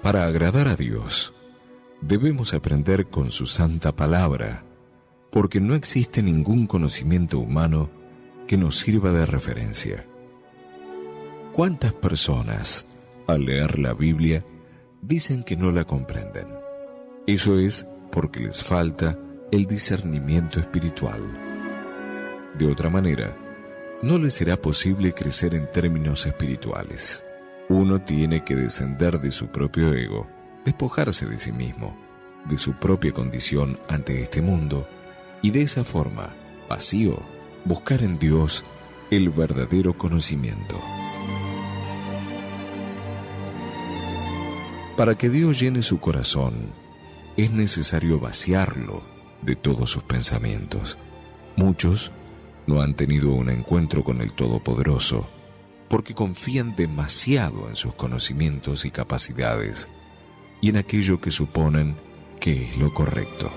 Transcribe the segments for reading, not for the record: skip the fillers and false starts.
Para agradar a Dios, debemos aprender con su santa palabra, porque no existe ningún conocimiento humano que nos sirva de referencia. ¿Cuántas personas, al leer la Biblia, dicen que no la comprenden? Eso es porque les falta el discernimiento espiritual. De otra manera, no les será posible crecer en términos espirituales. Uno tiene que descender de su propio ego, despojarse de sí mismo, de su propia condición ante este mundo, y de esa forma, vacío, buscar en Dios el verdadero conocimiento. Para que Dios llene su corazón, es necesario vaciarlo de todos sus pensamientos. Muchos no han tenido un encuentro con el Todopoderoso porque confían demasiado en sus conocimientos y capacidades y en aquello que suponen que es lo correcto.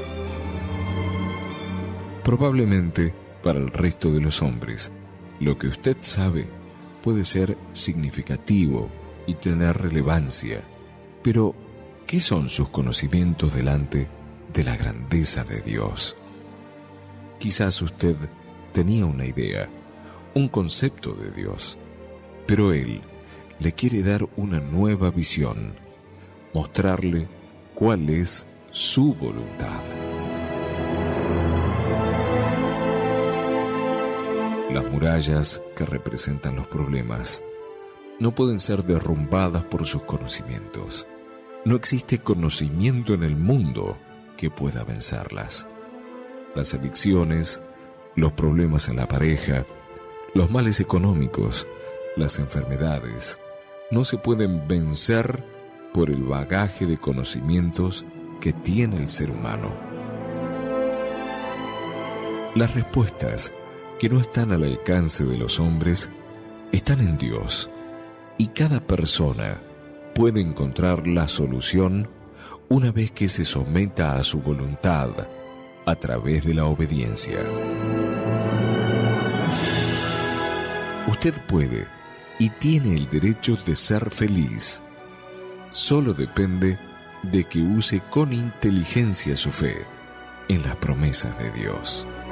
Probablemente, para el resto de los hombres, lo que usted sabe puede ser significativo y tener relevancia, pero ¿qué son sus conocimientos delante de la grandeza de Dios? Quizás usted tenía una idea, un concepto de Dios, pero Él le quiere dar una nueva visión, mostrarle cuál es su voluntad. Las murallas que representan los problemas no pueden ser derrumbadas por sus conocimientos. No existe conocimiento en el mundo que pueda vencerlas. Las adicciones, los problemas en la pareja, los males económicos, las enfermedades, no se pueden vencer por el bagaje de conocimientos que tiene el ser humano. Las respuestas que no están al alcance de los hombres están en Dios, y cada persona puede encontrar la solución una vez que se someta a su voluntad a través de la obediencia. Usted puede y tiene el derecho de ser feliz. Solo depende de que use con inteligencia su fe en las promesas de Dios.